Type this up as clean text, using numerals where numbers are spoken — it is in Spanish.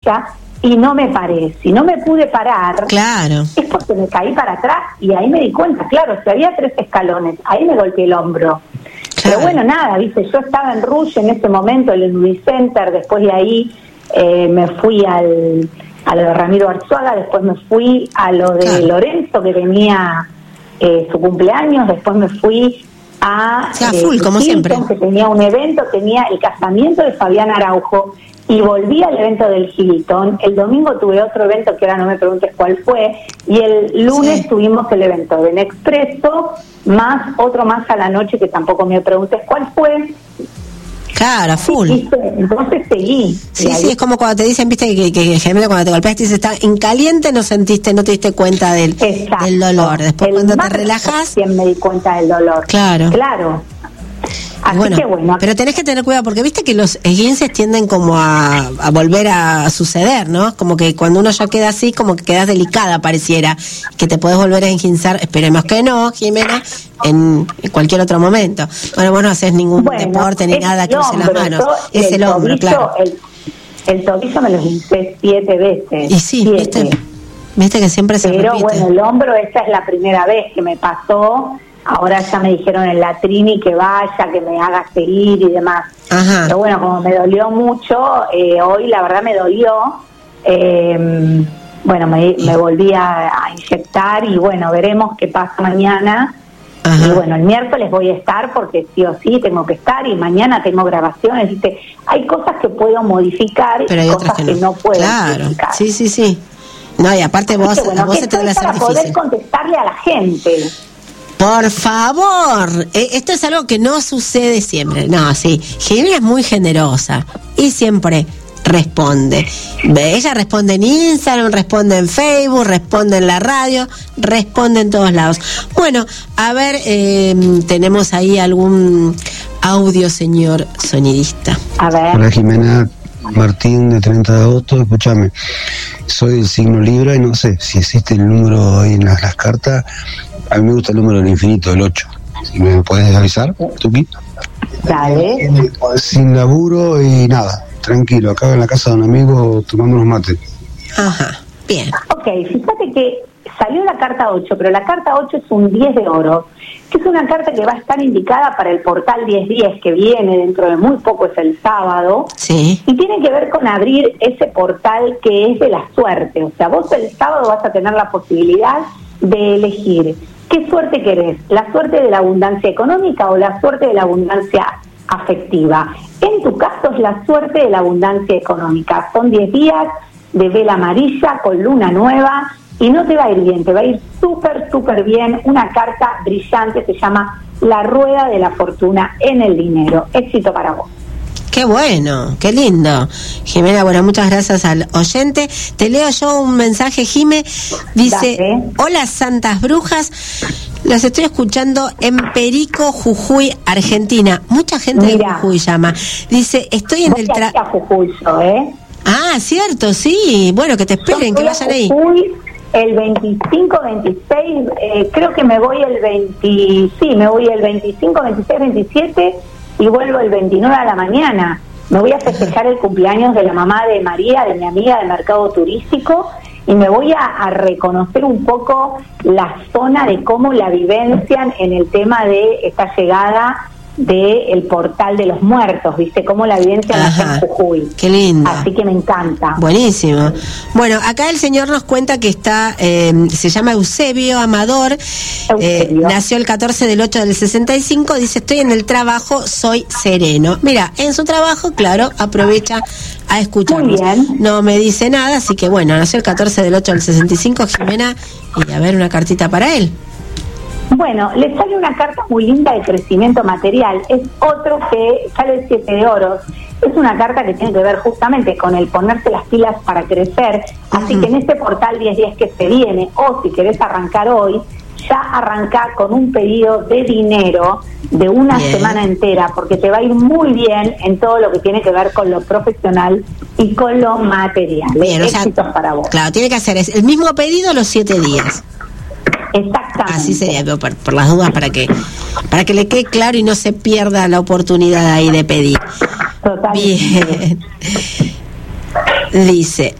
derecha y no me paré. Si no me pude parar, claro, es porque me caí para atrás y ahí me di cuenta, claro, si había 3 escalones, ahí me golpeé el hombro. Claro. Pero bueno, nada, viste, yo estaba en Rush en ese momento, en el Unicenter, después de ahí me fui a lo de Ramiro Arzuaga, después me fui a lo de claro. Lorenzo, que tenía su cumpleaños, después me fui a full, como Hilton, siempre, que tenía un evento, tenía el casamiento de Fabián Araujo, y volví al evento del Hilton. El domingo tuve otro evento que ahora no me preguntes cuál fue, y el lunes tuvimos el evento de Nexpresso, más otro más a la noche que tampoco me preguntes cuál fue. Claro, full. Entonces seguí. Sí, es como cuando te dicen, viste, que generalmente cuando te golpeas te dices, está en caliente, no te diste cuenta del dolor. Después cuando te relajas, recién me di cuenta del dolor. Claro. Así que bueno. Pero tenés que tener cuidado, porque viste que los esguinces tienden como a volver a suceder, ¿no? Como que cuando uno ya queda así, como que quedas delicada, pareciera, que te podés volver a esguinzar. Esperemos que no, Jimena, en cualquier otro momento. Bueno, vos no haces ningún deporte ni nada que use las manos. Es el hombro, claro. El tobillo me lo esguincé 7 veces. Y sí, viste que siempre se repite. Pero bueno, el hombro, esta es la primera vez que me pasó. Ahora ya me dijeron en la Trini que vaya, que me haga seguir y demás. Ajá. Pero bueno, como me dolió mucho, hoy la verdad me dolió. Bueno, me volví a inyectar y bueno, veremos qué pasa mañana. Ajá. Y bueno, el miércoles voy a estar porque sí o sí tengo que estar y mañana tengo grabaciones. ¿Viste? Hay cosas que puedo modificar pero hay cosas que no puedo modificar. Sí. No, y aparte vos se te debe hacer para difícil. Poder contestarle a la gente. Por favor, esto es algo que no sucede siempre. No, sí, Jimena es muy generosa y siempre responde. Ella responde en Instagram, responde en Facebook, responde en la radio, responde en todos lados. Bueno, a ver, tenemos ahí algún audio, señor sonidista. A ver. Hola, Jimena. Martín, de 30 de agosto, escúchame, soy del signo Libra y no sé si existe el número ahí en las cartas. A mí me gusta el número del infinito, el 8. Si me puedes avisar, Tuki. Dale. Sin laburo y nada, tranquilo, acá en la casa de un amigo tomando unos mates. Ajá, bien. Ok, fíjate que salió la carta 8, pero la carta 8 es un 10 de oro, que es una carta que va a estar indicada para el portal 1010, que viene dentro de muy poco, es el sábado. Sí. Y tiene que ver con abrir ese portal que es de la suerte. O sea, vos el sábado vas a tener la posibilidad de elegir qué suerte querés, la suerte de la abundancia económica o la suerte de la abundancia afectiva. En tu caso es la suerte de la abundancia económica. Son 10 días de vela amarilla con luna nueva y no te va a ir bien, te va a ir súper bien. Una carta brillante, se llama La Rueda de la Fortuna en el Dinero. Éxito para vos. Qué bueno, qué lindo. Jimena, bueno, muchas gracias al oyente. Te leo yo un mensaje, Jime. Dice, dale. Hola Santas Brujas, las estoy escuchando en Perico, Jujuy, Argentina. Mucha gente de Jujuy llama. Dice, estoy en el Jujuy, Ah, cierto, sí. Bueno, que te esperen, que vayan ahí. Jujuy, el 25, 26, creo que me voy el 25, 26, 27 y vuelvo el 29 a la mañana. Me voy a festejar el cumpleaños de la mamá de María, de mi amiga del mercado turístico, y me voy a reconocer un poco la zona de cómo la vivencian en el tema de esta llegada del portal de los muertos, ¿viste? Cómo la vivencian allá en Jujuy. Qué lindo. Así que me encanta. Buenísimo. Bueno, acá el señor nos cuenta que está, se llama Eusebio Amador, nació el 14 del 8 del 65, dice, estoy en el trabajo, soy sereno. Mira, en su trabajo, claro, aprovecha a escucharnos. Muy bien. No me dice nada, así que bueno, nació el 14 del 8 del 65, Jimena, y a ver una cartita para él. Bueno, le sale una carta muy linda de crecimiento material. Es otro que sale el 7 de oros. Es una carta que tiene que ver justamente con el ponerse las pilas para crecer. Así que en este portal 10 días que se viene, o si querés arrancar hoy, ya arrancá con un pedido de dinero de una semana entera, porque te va a ir muy bien en todo lo que tiene que ver con lo profesional y con lo material. Bien, éxitos para vos. Claro, tiene que hacer el mismo pedido los 7 días. Exactamente. Así sería, por las dudas, para que le quede claro y no se pierda la oportunidad ahí de pedir. Totalmente. Bien. Dice,